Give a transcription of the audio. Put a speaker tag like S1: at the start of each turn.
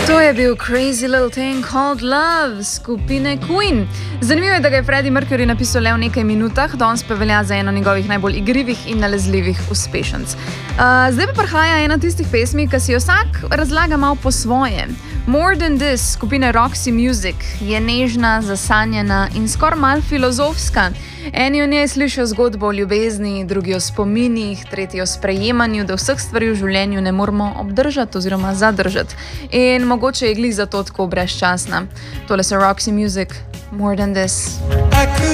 S1: To je bil Crazy Little Thing Called Love skupine Queen. Zanimivo je, da ga je Freddie Mercury napisal le v nekaj minutah, danes pa velja za eno njegovih najbolj igrivih in nalezljivih uspešnic. Zdaj pa prihaja ena tistih pesmi, ki si jo vsak razlaga malo po svoje. More Than This skupine Roxy Music je nežna, zasanjena in skoraj malo filozofska. Eni v njej slišijo zgodbo o ljubezni, drugi o spominih, tretji o sprejemanju, da vseh stvari v življenju ne moramo obdržati oziroma zadržati. In mogoče je glih zato tako brezčasna. Tole so Roxy Music, More Than This.